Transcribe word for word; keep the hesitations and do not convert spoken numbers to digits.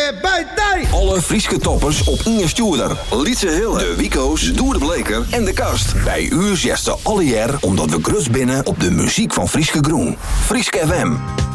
weer bij tijd. Alle Frieske toppers op Inge Stuurder, Lietse Hille, de Wico's, Doer de Bleker en de Kast. Bij u zesde alle jaar omdat we grus binnen op de muziek van Frieske Groen. Frieske F M.